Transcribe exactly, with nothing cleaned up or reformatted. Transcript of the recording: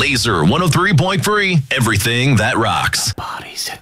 Laser one oh three point three, everything that rocks. Bodies.